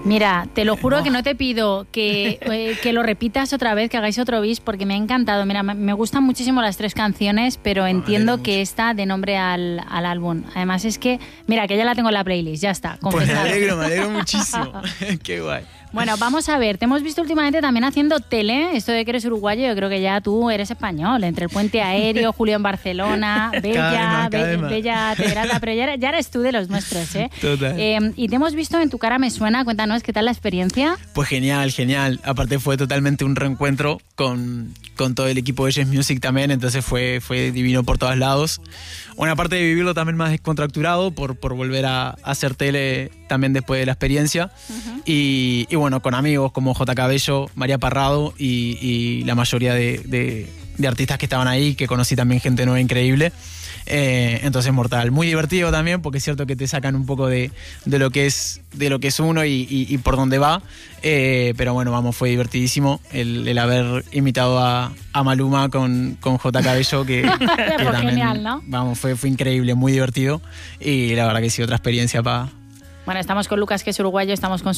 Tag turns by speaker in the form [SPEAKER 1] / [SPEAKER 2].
[SPEAKER 1] Mira, te lo juro que no te pido que lo repitas otra vez, que hagáis otro bis, porque me ha encantado. Mira, me gustan muchísimo las 3 canciones, pero entiendo que esta dé nombre al álbum. Además es que, mira, que ya la tengo en la playlist, ya está.
[SPEAKER 2] Pues me alegro muchísimo. Qué guay.
[SPEAKER 1] Bueno, vamos a ver, te hemos visto últimamente también haciendo tele, esto de que eres uruguayo, yo creo que ya tú eres español, entre el Puente Aéreo, Julio en Barcelona, Bella, Bella te grata, pero ya eres tú de los nuestros, ¿eh?
[SPEAKER 2] Total.
[SPEAKER 1] Y te hemos visto en Tu cara me suena, cuéntanos, ¿qué tal la experiencia?
[SPEAKER 2] Pues genial. Aparte fue totalmente un reencuentro con todo el equipo de Yes Music también, entonces fue divino por todos lados. Una parte de vivirlo también más descontracturado por volver a hacer tele también después de la experiencia. Uh-huh. Y bueno, con amigos como J. Cabello, María Parrado y la mayoría de artistas que estaban ahí, que conocí también gente nueva increíble. Entonces mortal, muy divertido también, porque es cierto que te sacan un poco de lo que es uno y por dónde va, pero bueno, vamos, fue divertidísimo el haber invitado a Maluma con J. Cabello, que también,
[SPEAKER 1] genial, ¿no?
[SPEAKER 2] Vamos, fue increíble, muy divertido, y la verdad que sí, otra experiencia para...
[SPEAKER 1] Bueno, estamos con Lucas, que es uruguayo, estamos con